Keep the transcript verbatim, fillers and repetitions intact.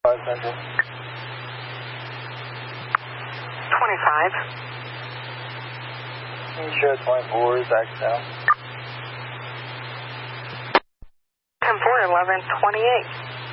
five Central. twenty-five. Can you show twenty-four is back now? ten four, eleven twenty-eight.